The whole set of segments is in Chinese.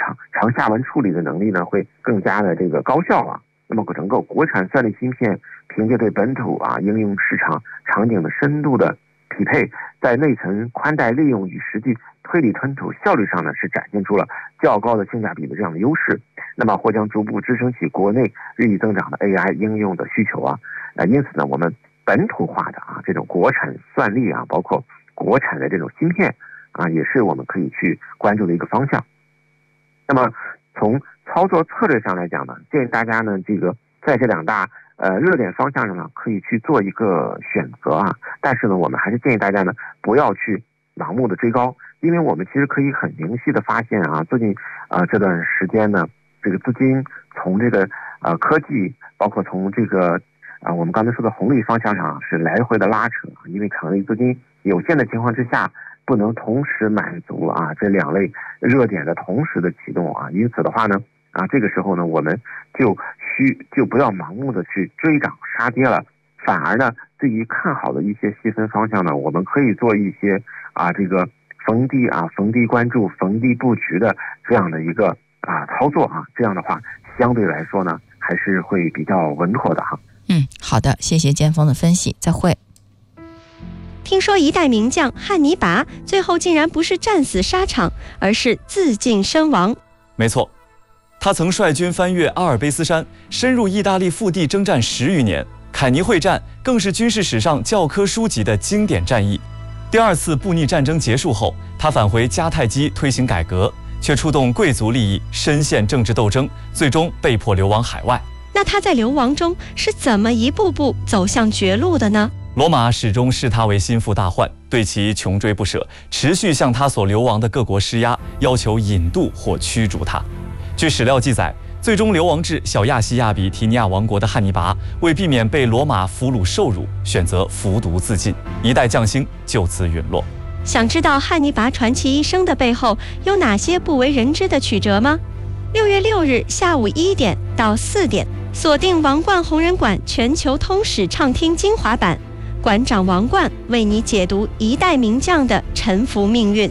长下文处理的能力呢会更加的这个高效啊。那么整个国产算力芯片凭借对本土应用市场场景的深度的匹配，在内存宽带利用与实际推理吞吐效率上呢是展现出了较高的性价比的这样的优势，那么或将逐步支撑起国内日益增长的 AI 应用的需求啊。因此呢，我们本土化的这种国产算力包括国产的这种芯片也是我们可以去关注的一个方向。那么从操作策略上来讲呢，建议大家呢这个在这两大热点方向上呢可以去做一个选择但是呢我们还是建议大家呢不要去盲目的追高，因为我们其实可以很明晰的发现最近这段时间呢，这个资金从这个科技，包括从这个我们刚才说的红利方向上是来回的拉扯，因为场内资金有限的情况之下，不能同时满足这两类热点的同时的启动因此的话呢这个时候呢我们就不要盲目的去追涨杀跌了，反而呢对于看好的一些细分方向呢，我们可以做一些这个逢低关注逢低布局的这样的一个操作这样的话相对来说呢还是会比较稳妥的好的，谢谢建峰的分析，再会。 听说一代名将汉尼拔最后竟然不是战死沙场，而是自尽身亡。 没错，他曾率军翻越阿尔卑斯山，深入意大利腹地征战10余年。凯尼会战更是军事史上教科书级的经典战役。第2次布匿战争结束后，他返回迦太基推行改革，却触动贵族利益，深陷政治斗争，最终被迫流亡海外。 那他在流亡中是怎么一步步走向绝路的呢？ 罗马始终视他为心腹大患，对其穷追不舍，持续向他所流亡的各国施压，要求引渡或驱逐他。据史料记载，最终流亡至小亚细亚比提尼亚王国的汉尼拔，为避免被罗马俘虏受辱，选择服毒自尽，一代将星就此陨落。 想知道汉尼拔传奇一生的背后有哪些不为人知的曲折吗？6月6日下午1点到4点，锁定王冠红人馆全球通史畅听精华版，馆长王冠为你解读一代名将的沉浮命运。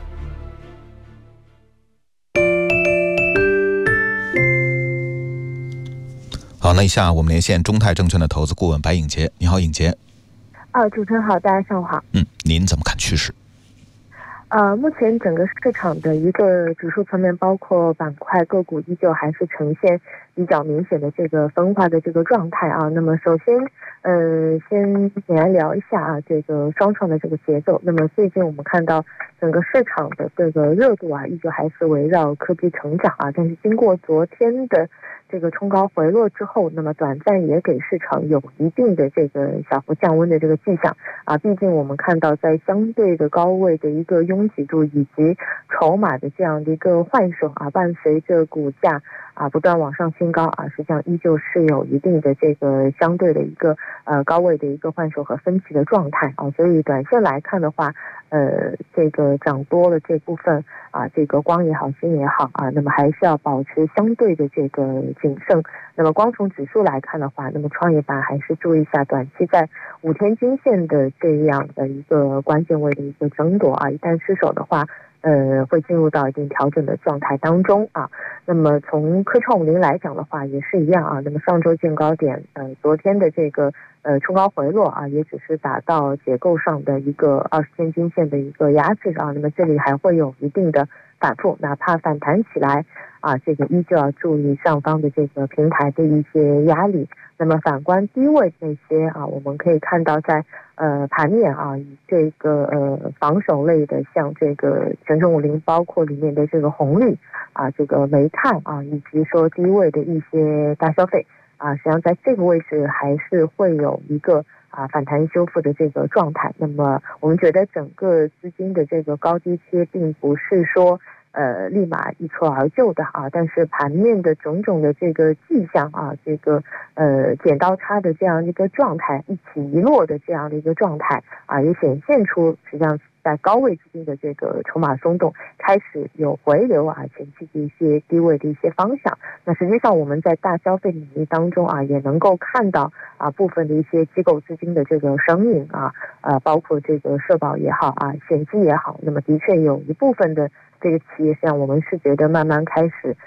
好，那以下我们连线中泰证券的投资顾问白颖杰。你好，颖杰。 主持人好，大家上午好。 您怎么看趋势？ 目前整个市场的一个指数层面，包括板块个股，依旧还是呈现比较明显的这个分化的这个状态那么首先先简单聊一下这个双创的这个节奏。那么最近我们看到整个市场的这个热度依旧还是围绕科技成长但是经过昨天的这个冲高回落之后，那么短暂也给市场有一定的这个小幅降温的这个迹象毕竟我们看到在相对的高位的一个拥挤度以及筹码的这样的一个换手伴随着股价不断往上新高实际上依旧是有一定的这个相对的一个高位的一个换手和分歧的状态所以短线来看的话这个涨多了这部分这个光也好新也好那么还是要保持相对的这个谨慎。那么光从指数来看的话，那么创业板还是注意一下短期在5天均线的这样的一个关键位的一个争夺一旦失守的话会进入到一定调整的状态当中那么从科创50来讲的话也是一样那么上周见高点昨天的这个冲高回落也只是达到结构上的一个20天均线的一个压制那么这里还会有一定的反复，哪怕反弹起来这个依旧要注意上方的这个平台的一些压力。那么反观低位那些我们可以看到在盘面以这个防守类的像这个权重50，包括里面的这个红利这个煤炭以及说低位的一些大消费实际上在这个位置还是会有一个反弹修复的这个状态。那么我们觉得整个资金的这个高低切并不是说立马一蹴而就的但是盘面的种种的这个迹象这个剪刀差的这样一个状态，一起一落的这样的一个状态也显现出实际上在高位资金的这个筹码松动开始有回流前期的一些低位的一些方向。那实际上我们在大消费领域当中也能够看到部分的一些机构资金的这个身影包括这个社保也好险基也好，那么的确有一部分的这个企业，像我们是觉得慢慢开始